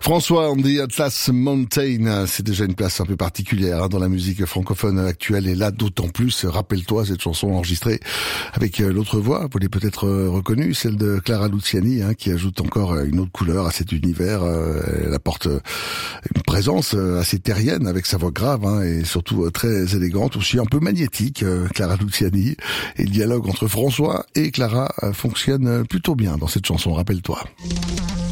François on the Atlas Mountain, c'est déjà une place un peu particulière dans la musique francophone actuelle, et là d'autant plus. Rappelle-toi cette chanson enregistrée avec l'autre voix, vous l'avez peut-être reconnue, celle de Clara Luciani, qui ajoute encore une autre couleur à cet univers. Elle apporte une présence assez terrienne avec sa voix grave, et surtout très élégante, aussi un peu magnétique, Clara Luciani. Et le dialogue entre François et Clara fonctionne plutôt bien dans cette chanson, rappelle-toi.